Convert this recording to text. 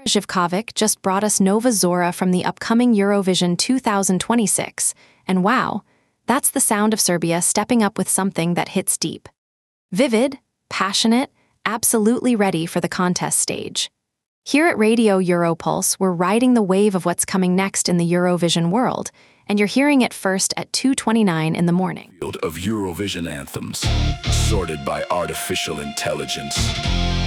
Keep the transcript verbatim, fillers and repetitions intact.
Zhivkovic just brought us Nova Zora from the upcoming Eurovision two thousand twenty-six, and wow, that's the sound of Serbia stepping up with something that hits deep. Vivid, passionate, absolutely ready for the contest stage. Here at Radio Europulse, we're riding the wave of what's coming next in the Eurovision world, and you're hearing it first at two twenty-nine in the morning. Field of Eurovision anthems, sorted by artificial intelligence.